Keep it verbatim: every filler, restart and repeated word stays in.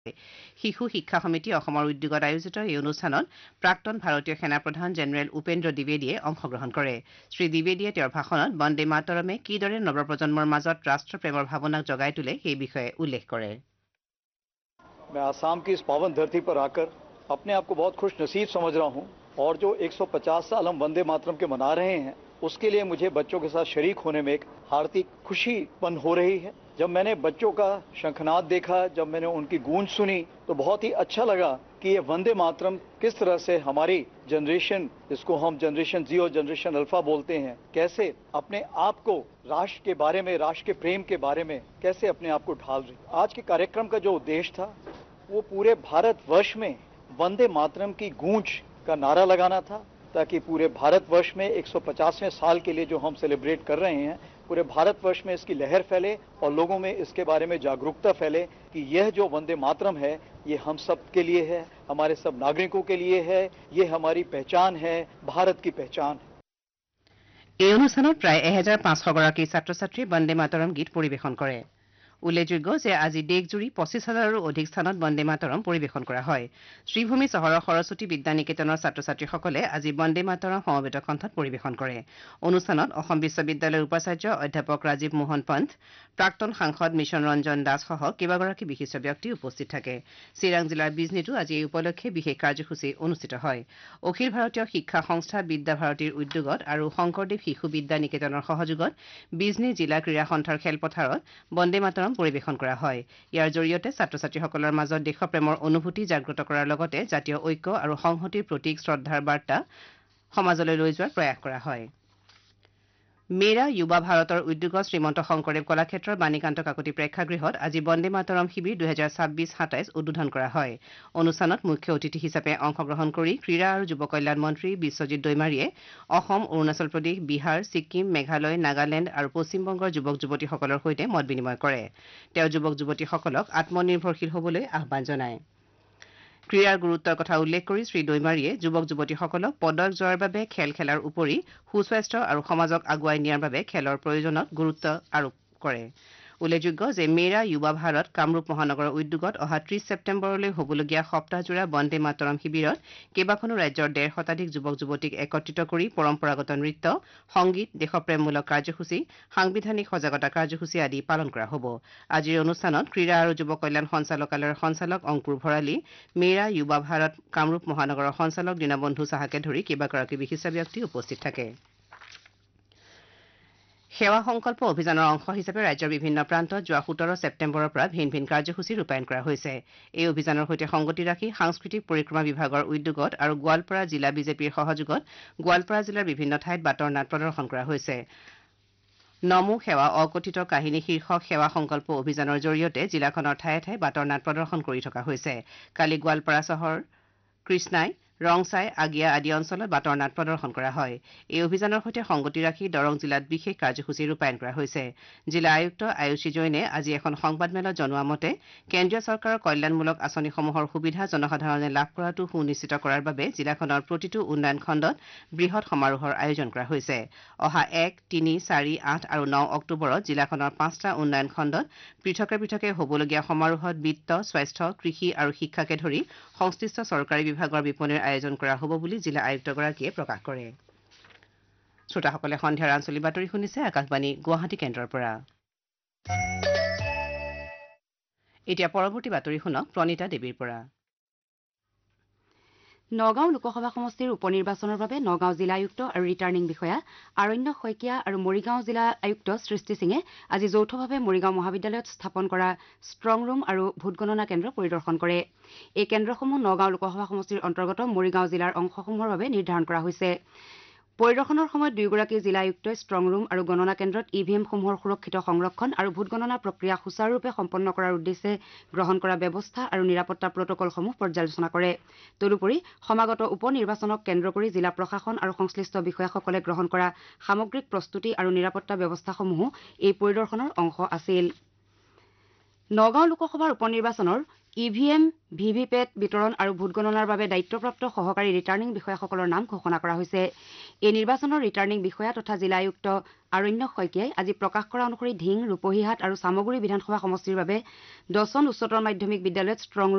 শিশু শিক্ষা সমিতি অসমৰ উদ্যোগত আয়োজিত এই অনুষ্ঠানত প্ৰাক্তন ভাৰতীয় সেনাপ্ৰধান জেনেৰেল উপেন্দ্ৰ দ্বিবেদীয়ে অংশগ্ৰহণ কৰে। শ্ৰী দ্বিবেদীয়ে তেওঁৰ ভাষণত বন্দে মাতৰমে কিদৰে নৱপ্ৰজন্মৰ মাজত ৰাষ্ট্ৰপ্ৰেমৰ ভাৱনাক জগাই তোলে সেই বিষয়ে উল্লেখ কৰে। मैं आसाम की इस पावन धरती पर आकर अपने आप को बहुत खुश नसीब समझ रहा हूं और जो एक सौ पचास साल हम वंदे मातरम के मना रहे हैं उसके लिए मुझे बच्चों के साथ शरीक होने में एक हार्दिक खुशी पन हो रही है। जब मैंने बच्चों का शंखनाद देखा, जब मैंने उनकी गूंज सुनी तो बहुत ही अच्छा लगा कि ये वंदे मातरम किस तरह से हमारी जनरेशन, जिसको हम जनरेशन जी और जनरेशन अल्फा बोलते हैं, कैसे अपने आप को राष्ट्र के बारे में, राष्ट्र के प्रेम के बारे में कैसे अपने आप को ढाल रही। आज के कार्यक्रम का जो उद्देश्य था वो पूरे भारतवर्ष में वंदे मातरम की गूंज का नारा लगाना था, ताकि पूरे भारतवर्ष में एक सौ पचासवें साल के लिए जो हम सेलिब्रेट कर रहे हैं, पूरे भारतवर्ष में इसकी लहर फैले और लोगों में इसके बारे में जागरूकता फैले कि यह जो वंदे मातरम है ये हम सब के लिए है, हमारे सब नागरिकों के लिए है, ये हमारी पहचान है, भारत की पहचान है। এই অনুষ্ঠানত প্ৰায় এহেজাৰ পাঁচশ গৰাকী ছাত্ৰ ছাত্ৰীয়ে বন্দে মাতৰম গীত পৰিৱেশন কৰে। উল্লেখযোগ্য যে আজি দেশজুৰি পঁচিছ হাজাৰৰো অধিক স্থানত বন্দে মাতৰম পৰিৱেশন কৰা হয়। শ্ৰীভূমি চহৰৰ সৰস্বতী বিদ্যা নিকেতনৰ ছাত্ৰ ছাত্ৰীসকলে আজি বন্দে মাতৰম সমবেত কণ্ঠত পৰিৱেশন কৰে। অনুষ্ঠানত অসম বিশ্ববিদ্যালয়ৰ উপাচাৰ্য অধ্যাপক ৰাজীৱ মোহন পন্থ, প্ৰাক্তন সাংসদ মিছন ৰঞ্জন দাসসহ কেইবাগৰাকী বিশিষ্ট ব্যক্তি উপস্থিত থাকে। চিৰাং জিলাৰ বিজনীতো আজি এই উপলক্ষে বিশেষ কাৰ্যসূচী অনুষ্ঠিত হয়। অখিল ভাৰতীয় শিক্ষা সংস্থা বিদ্যা ভাৰতীৰ উদ্যোগত আৰু শংকৰদেৱ শিশু বিদ্যা নিকেতনৰ সহযোগত বিজনী জিলা ক্ৰীড়া সন্থাৰ খেলপথাৰত বন্দে মাতৰম পৰিৱেশন কৰা হয়। ইয়াৰ জৰিয়তে ছাত্ৰ ছাত্ৰীসকলৰ মাজত দেশপ্ৰেমৰ অনুভূতি জাগ্ৰত কৰাৰ লগতে জাতীয় ঐক্য আৰু সংহতিৰ প্ৰতীক শ্ৰদ্ধাৰ বাৰ্তা সমাজলৈ লৈ যোৱাৰ প্ৰয়াস কৰা হয়। মেৰা যুৱা ভাৰতৰ উদ্যোগত শ্ৰীমন্ত শংকৰদেৱ কলাক্ষেত্ৰৰ বাণীকান্ত কাকতি প্ৰেক্ষাগৃহত আজি বন্দে মাতৰম শিবিৰ দুহেজাৰ ছাব্বিছ সাতাইছ উদ্বোধন কৰা হয়। অনুষ্ঠানত মুখ্য অতিথি হিচাপে অংশগ্ৰহণ কৰি ক্ৰীড়া আৰু যুৱ কল্যাণ মন্ত্ৰী বিশ্বজিৎ দৈমাৰীয়ে অসম, অৰুণাচল প্ৰদেশ, বিহাৰ, ছিক্কিম, মেঘালয়, নাগালেণ্ড আৰু পশ্চিমবংগৰ যুৱক যুৱতীসকলৰ সৈতে মত বিনিময় কৰে। তেওঁ যুৱক যুৱতীসকলক আত্মনিৰ্ভৰশীল হ'বলৈ আহ্বান জনায়। ক্ৰীড়াৰ গুৰুত্বৰ কথা উল্লেখ কৰি শ্ৰী দৈমাৰীয়ে যুৱক যুৱতীসকলক পদক জয়ৰ বাবে খেল খেলাৰ উপৰি সুস্বাস্থ্য আৰু সমাজক আগুৱাই নিয়াৰ বাবে খেলৰ প্ৰয়োজনত গুৰুত্ব আৰোপ কৰে। উল্লেখযোগ্য যে মেৰা যুৱা ভাৰত কামৰূপ মহানগৰৰ উদ্যোগত অহা ত্ৰিছ ছেপ্টেম্বৰলৈ হ'বলগীয়া সপ্তাহজোৰা বন্দে মাতৰম শিবিৰত কেইবাখনো ৰাজ্যৰ ডেৰ শতাধিক যুৱক যুৱতীক একত্ৰিত কৰি পৰম্পৰাগত নৃত্য, সংগীত, দেশপ্ৰেমমূলক কাৰ্যসূচী, সাংবিধানিক সজাগতা কাৰ্যসূচী আদি পালন কৰা হ'ব। আজিৰ অনুষ্ঠানত ক্ৰীড়া আৰু যুৱ কল্যাণ সঞ্চালকালয়ৰ সঞ্চালক অংকুৰ ভৰালী, মেৰা যুৱা ভাৰত কামৰূপ মহানগৰৰ সঞ্চালক দীনবন্ধু চাহাকে ধৰি কেইবাগৰাকী বিশিষ্ট ব্যক্তি উপস্থিত থাকে। সেৱা সংকল্প অভিযানৰ অংশ হিচাপে ৰাজ্যৰ বিভিন্ন প্ৰান্তত যোৱা সোতৰ ছেপ্টেম্বৰৰ পৰা ভিন ভিন কাৰ্যসূচী ৰূপায়ণ কৰা হৈছে। এই অভিযানৰ সৈতে সংগতি ৰাখি সাংস্কৃতিক পৰিক্ৰমা বিভাগৰ উদ্যোগত আৰু গোৱালপাৰা জিলা বিজেপিৰ সহযোগত গোৱালপাৰা জিলাৰ বিভিন্ন ঠাইত বাটৰ নাট প্ৰদৰ্শন কৰা হৈছে। নমো সেৱা অকথিত কাহিনী শীৰ্ষক সেৱা সংকল্প অভিযানৰ জৰিয়তে জিলাখনৰ ঠায়ে ঠায়ে বাটৰ নাট প্ৰদৰ্শন কৰি থকা হৈছে। কালি গোৱালপাৰা চহৰ, কৃষ্ণাই, ৰংচাই, আগিয়া আদি অঞ্চলত বাটৰ নাট প্ৰদৰ্শন কৰা হয়। এই অভিযানৰ সৈতে সংগতি ৰাখি দৰং জিলাত বিশেষ কাৰ্যসূচী ৰূপায়ণ কৰা হৈছে। জিলা আয়ুক্ত আয়ুষী জৈনে আজি এখন সংবাদমেলত জনোৱা মতে কেন্দ্ৰীয় চৰকাৰৰ কল্যাণমূলক আঁচনিসমূহৰ সুবিধা জনসাধাৰণে লাভ কৰাটো সুনিশ্চিত কৰাৰ বাবে জিলাখনৰ প্ৰতিটো উন্নয়ন খণ্ডত বৃহৎ সমাৰোহৰ আয়োজন কৰা হৈছে। অহা এক, তিনি, চাৰি, আঠ আৰু ন অক্টোবৰত জিলাখনৰ পাঁচটা উন্নয়ন খণ্ডত পৃথকে পৃথকে হ'বলগীয়া সমাৰোহত বিত্ত, স্বাস্থ্য, কৃষি আৰু শিক্ষাকে ধৰি সংশ্লিষ্ট চৰকাৰী বিভাগৰ বিপণীৰ আয়োজন কৰা হ'ব বুলি জিলা আয়ুক্তগৰাকীয়ে প্ৰকাশ কৰে। শ্ৰোতাসকলে সন্ধিয়াৰ আঞ্চলিক বাতৰি শুনিছে আকাশবাণী গুৱাহাটী কেন্দ্ৰৰ পৰা। এতিয়া পৰৱৰ্তী বাতৰি শুনক প্ৰণীতা দেৱীৰ পৰা। নগাঁও লোকসভা সমষ্টিৰ উপ নিৰ্বাচনৰ বাবে নগাঁও জিলা আয়ুক্ত আৰু ৰিটাৰ্ণিং বিষয়া আৰণ্য শইকীয়া আৰু মৰিগাঁও জিলা আয়ুক্ত সৃষ্টি সিঙে আজি যৌথভাৱে মৰিগাঁও মহাবিদ্যালয়ত স্থাপন কৰা ষ্ট্ৰং ৰুম আৰু ভোটগণনা কেন্দ্ৰ পৰিদৰ্শন কৰে। এই কেন্দ্ৰসমূহ নগাঁও লোকসভা সমষ্টিৰ অন্তৰ্গত মৰিগাঁও জিলাৰ অংশসমূহৰ বাবে নিৰ্ধাৰণ কৰা হৈছে। পৰিদৰ্শনৰ সময়ত দুয়োগৰাকী জিলা আয়ুক্তই ষ্ট্ৰং ৰুম আৰু গণনা কেন্দ্ৰত ই ভি এমসমূহৰ সুৰক্ষিত সংৰক্ষণ আৰু ভোটগণনা প্ৰক্ৰিয়া সুচাৰুৰূপে সম্পন্ন কৰাৰ উদ্দেশ্যে গ্ৰহণ কৰা ব্যৱস্থা আৰু নিৰাপত্তা প্ৰটকলসমূহ পৰ্যালোচনা কৰে। তদুপৰি সমাগত উপ নিৰ্বাচনক কেন্দ্ৰ কৰি জিলা প্ৰশাসন আৰু সংশ্লিষ্ট বিষয়াসকলে গ্ৰহণ কৰা সামগ্ৰিক প্ৰস্তুতি আৰু নিৰাপত্তা ব্যৱস্থাসমূহো এই পৰিদৰ্শনৰ অংশ আছিল। নগাঁও লোকসভাৰ উপ নিৰ্বাচনৰ E V M, V V PAT বিতৰণ আৰু ভোটগণনাৰ বাবে দায়িত্বপ্ৰাপ্ত সহকাৰী ৰিটাৰ্ণিং বিষয়াসকলৰ নাম ঘোষণা কৰা হৈছে। এই নিৰ্বাচনৰ ৰিটাৰ্ণিং বিষয়া তথা জিলা আয়ুক্ত আৰণ্য শইকীয়াই আজি প্ৰকাশ কৰা অনুসৰি ধিং, ৰূপহীহাট আৰু চামগুৰি বিধানসভা সমষ্টিৰ বাবে দহখন উচ্চতৰ মাধ্যমিক বিদ্যালয়ত ষ্ট্ৰং